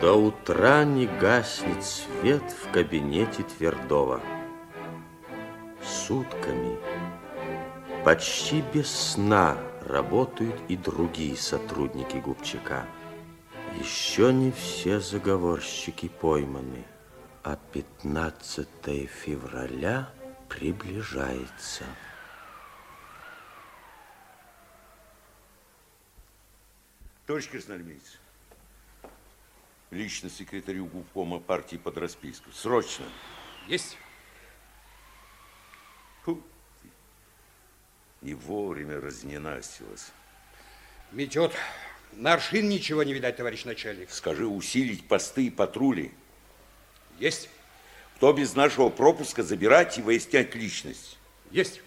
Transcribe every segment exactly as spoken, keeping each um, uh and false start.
До утра не гаснет свет в кабинете Твердова. Сутками, почти без сна, работают и другие сотрудники Губчака. Еще не все заговорщики пойманы, а пятнадцатое февраля приближается. Товарищ красноармейец, лично секретарю губкома партии под расписку. Срочно. Есть. Фу. Не вовремя разненастилось. Метет. На аршин ничего не видать, товарищ начальник. Скажи, усилить посты и патрули. Есть. Кто без нашего пропуска, забирать и выяснять личность. Есть.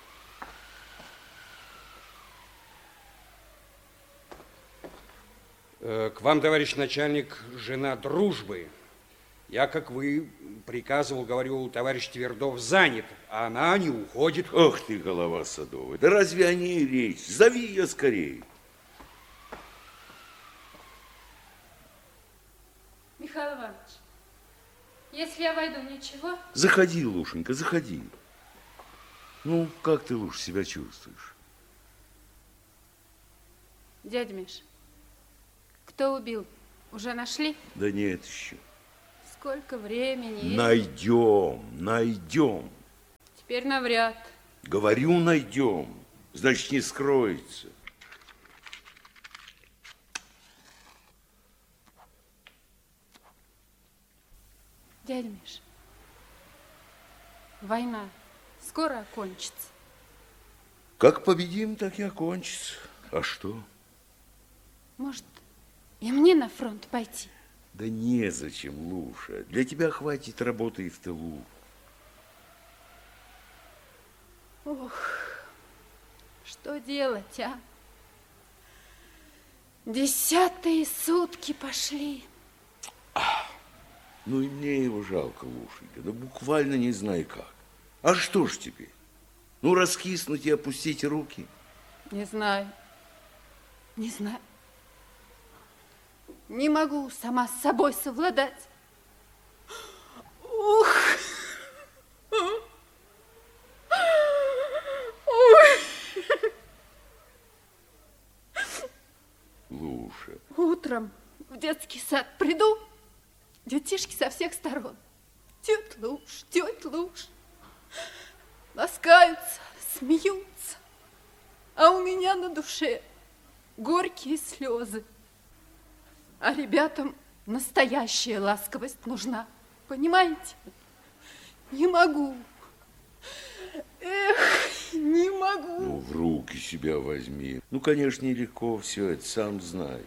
К вам, товарищ начальник, жена Дружбы. Я, как вы, приказывал, говорю, товарищ Твердов занят, а она не уходит. Ох ты, голова садовая, да разве о ней речь? Зови ее скорее. Михаил Иванович, если я войду, ничего? Заходи, Лушенька, заходи. Ну, как ты, Луш, себя чувствуешь? Дядя Миш, кто убил? Уже нашли? Да нет еще. Сколько времени? Найдем, найдем. Теперь навряд. Говорю, найдем. Значит, не скроется. Дядя Миш, война скоро окончится. Как победим, так и окончится. А что? Может, и мне на фронт пойти? Да незачем, Луша. Для тебя хватит работы и в тылу. Ох, что делать, а? Десятые сутки пошли. Ну и мне его жалко, Лушенька. Да буквально не знаю как. А что ж теперь? Ну, раскиснуть и опустить руки? Не знаю. Не знаю. Не могу сама с собой совладать. Ух! Луша. Утром в детский сад приду, детишки со всех сторон. Тетя Луш, тетя Луш. Ласкаются, смеются. А у меня на душе горькие слезы. А ребятам настоящая ласковость нужна. Понимаете? Не могу. Эх, не могу. Ну, в руки себя возьми. Ну, конечно, нелегко все это, сам знаю.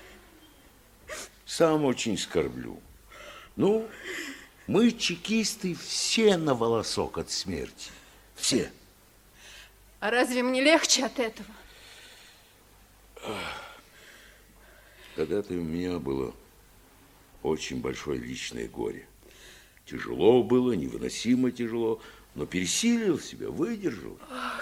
Сам очень скорблю. Ну, мы, чекисты, все на волосок от смерти. Все. А разве мне легче от этого? Когда-то у меня было очень большое личное горе. Тяжело было, невыносимо тяжело, но пересилил себя, выдержал. Ох,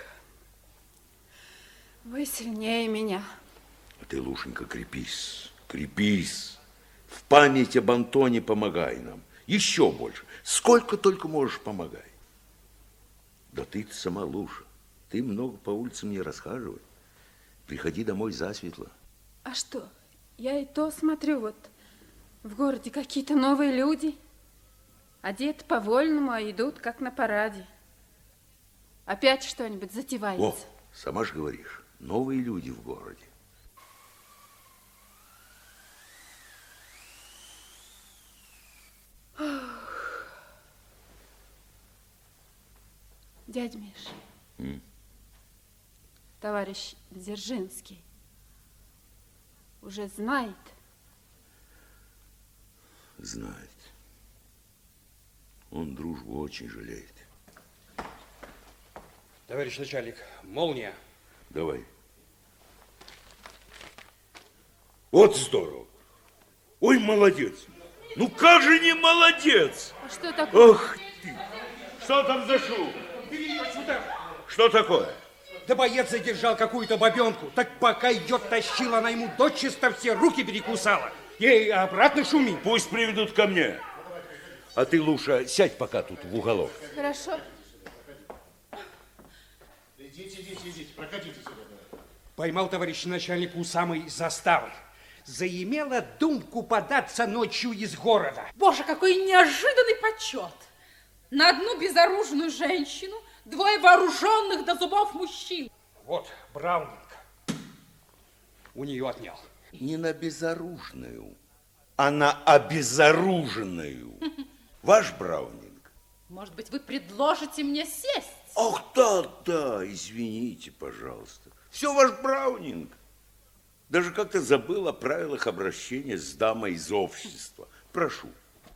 вы сильнее меня. А ты, Лушенька, крепись, крепись. В память об Антоне помогай нам. Еще больше. Сколько только можешь, помогай. Да ты-то сама, Луша. Ты много по улицам не расхаживай. Приходи домой засветло. А что? Я и то смотрю, вот в городе какие-то новые люди. Одеты по-вольному, а идут как на параде. Опять что-нибудь затевается. О, сама же говоришь, новые люди в городе. Ох. Дядя Миш, М? товарищ Дзержинский уже знает? Знает. Он Дружбу очень жалеет. Товарищ начальник, молния. Давай. Вот здорово. Ой, молодец. Ну как же не молодец? А что такое? Ох ты. Что там за шум? Что такое? Да боец задержал какую-то бабенку. Так пока ее тащила, она ему дочисто все руки перекусала. Ей обратно шуми. Пусть приведут ко мне. А ты, Луша, сядь пока тут в уголок. Хорошо. Идите, идите, идите, прокатитесь. Поймал товарищ начальник у самой заставы. Заимела думку податься ночью из города. Боже, какой неожиданный почет. На одну безоружную женщину двое вооруженных до зубов мужчин. Вот, Браунинг. У нее отнял. Не на безоружную, а на обезоруженную. Ваш Браунинг? Может быть, вы предложите мне сесть? Ах, да, да, извините, пожалуйста. Все ваш Браунинг. Даже как-то забыл о правилах обращения с дамой из общества. Прошу.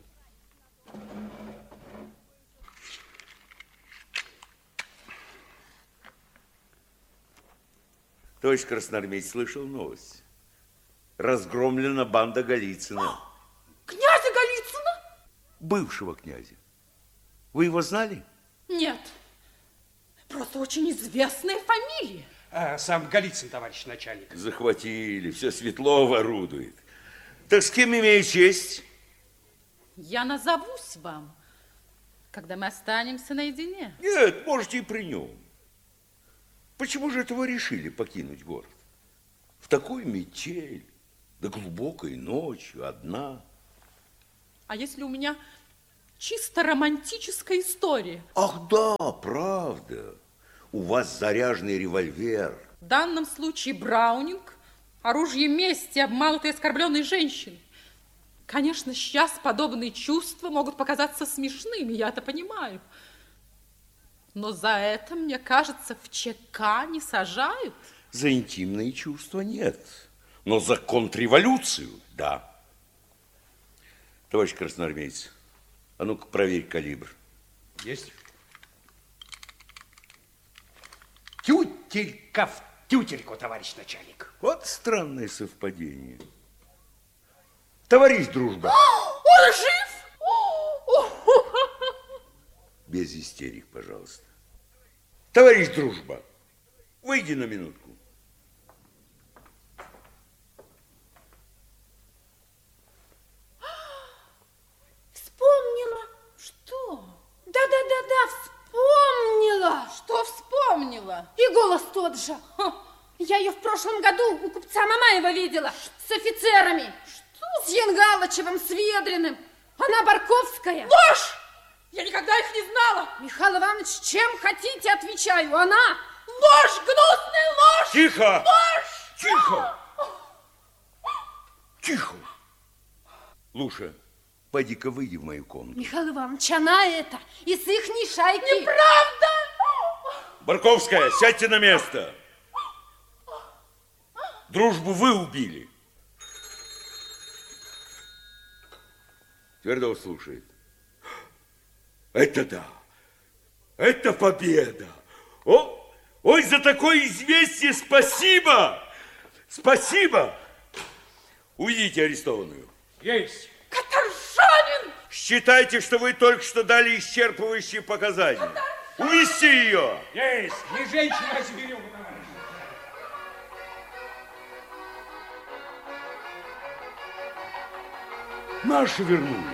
Товарищ красноармеец, слышал новость? Разгромлена банда Голицына. Князя Голицына? Бывшего князя. Вы его знали? Нет. Просто очень известная фамилия. А сам Голицын, товарищ начальник. Захватили, все Светлова орудует. Так с кем имею честь? Я назовусь вам, когда мы останемся наедине. Нет, можете и при нем. Почему же это вы решили покинуть город? В такую метель, да глубокой ночью, одна. А если у меня чисто романтическая история? Ах да, правда. У вас заряженный револьвер. В данном случае Браунинг, оружие мести, обманутой и оскорбленной женщины. Конечно, сейчас подобные чувства могут показаться смешными, я это понимаю. Но за это, мне кажется, в ЧК не сажают. За интимные чувства нет. Но за контрреволюцию, да. Товарищ красноармеец, а ну-ка проверь калибр. Есть. Тютелька в тютельку, товарищ начальник. Вот странное совпадение. Товарищ дружба. Он жив? Без истерик, пожалуйста. Товарищ дружба, выйди на минутку. Вспомнила. Что? Да-да-да-да, вспомнила. Что вспомнила? И голос тот же. Я ее в прошлом году у купца Мамаева видела. С офицерами. Что? С Янгалычевым, с Ведриным. Она Барковская. Ложь! Я никогда их не знала. Михаил Иванович, чем хотите, отвечаю. Она. Ложь, гнусная ложь! Тихо! Ложь! Тихо! Тихо! Луша, пойди-ка выйди в мою комнату. Михаил Иванович, она это. Из ихней шайки. Неправда! Барковская, сядьте на место. Дружбу вы убили. Твердов слушает. Это да. Это победа. О, ой, за такое известие спасибо. Спасибо. Уведите арестованную. Есть. Каторжанин! Считайте, что вы только что дали исчерпывающие показания. Увести ее. Есть. Не женщина, а зверюга, товарищ. Наши вернулись.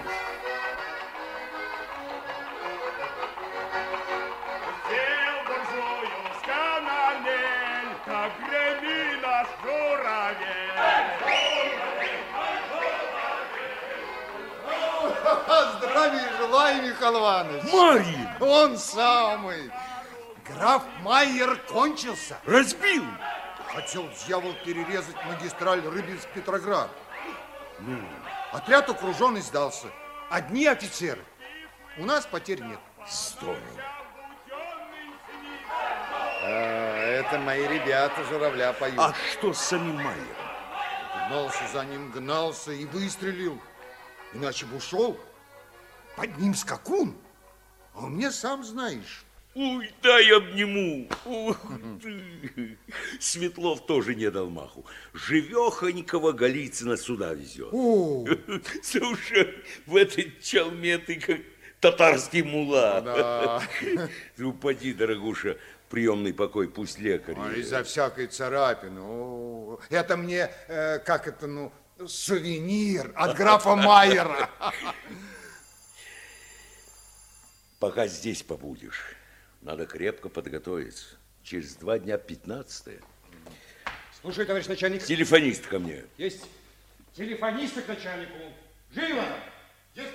Сел буржую с канонель, как греми наш журавель. Здравия желаю, Михаил Иванович. Марьин! Он самый. Граф Майер кончился. Разбил. Хотел дьявол перерезать магистраль Рыбинск-Петроград. Ну, отряд окружен и сдался. Одни офицеры. У нас потерь нет. Здорово. А, это мои ребята журавля поют. А что с самим Майером? Гнался за ним, гнался и выстрелил. Иначе бы ушел. Под ним скакун. А у меня, сам знаешь. Ой, дай обниму. Ух ты. Светлов тоже не дал маху. Живехонького Голицына сюда везет. О. Слушай, в этой чалме ты как татарский мула. Да. Ты упади, дорогуша, приемный покой, пусть лекарь. А из-за всякой царапины. О, это мне, э, как это, ну, сувенир от графа Майера. Пока здесь побудешь, надо крепко подготовиться. Через два дня пятнадцатое. Слушай, товарищ начальник. Телефонист ко мне. Есть. Телефониста к начальнику. Живо! Есть.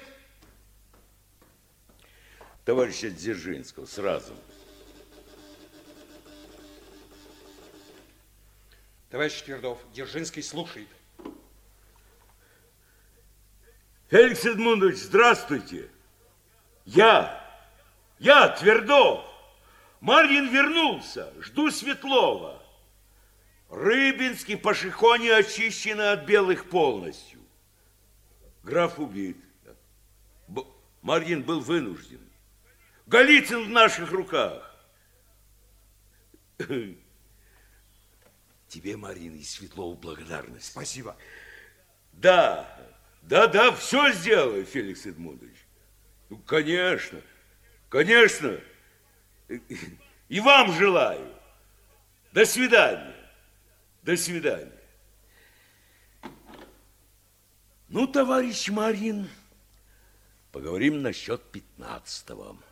Товарища Дзержинского, сразу. Товарищ Твердов, Дзержинский слушает. Феликс Эдмундович, здравствуйте. Я, я, Твердов. Марьин вернулся, жду Светлова. Рыбинский по Шихоне очищены от белых полностью. Граф убит. Б- Марьин был вынужден. Голицын в наших руках. Тебе, Марьин, и Светлову благодарность. Спасибо. Да, да, да, все сделаю, Феликс Эдмундович. Ну, конечно, конечно. И вам желаю. До свидания. До свидания. Ну, товарищ Марьин, поговорим насчет пятнадцатого.